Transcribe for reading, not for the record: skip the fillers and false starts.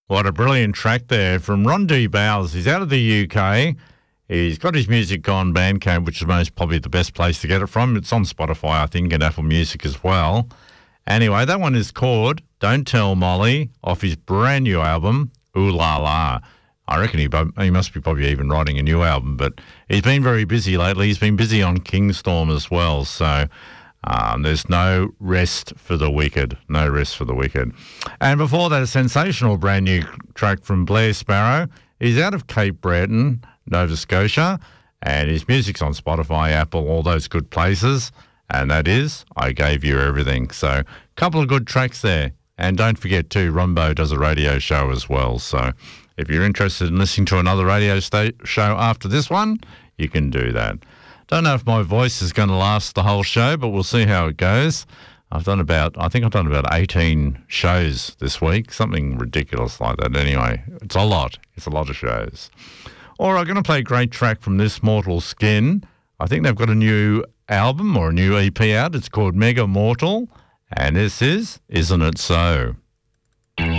What a brilliant track there from Ron D. Bowers. He's out of the UK. He's got his music on Bandcamp, which is most probably the best place to get it from. It's on Spotify, I think, and Apple Music as well. Anyway, that one is called Don't Tell Molly off his brand new album, Ooh La La. I reckon he must be probably even writing a new album, but he's been very busy lately. He's been busy on Kingstorm as well, so there's no rest for the wicked. No rest for the wicked. And before that, a sensational brand new track from Blair Sparrow. He's out of Cape Breton, Nova Scotia, and his music's on Spotify, Apple, all those good places. And that is I Gave You Everything. So a couple of good tracks there. And don't forget too, Rumbo does a radio show as well. So if you're interested in listening to another radio show after this one, you can do that. Don't know if my voice is going to last the whole show, but we'll see how it goes. I think I've done about 18 shows this week, something ridiculous like that anyway. It's a lot. It's a lot of shows. All right, I'm going to play a great track from This Mortal Skin. I think they've got a new album or a new EP out. It's called Mega Mortal, and this is Isn't It So?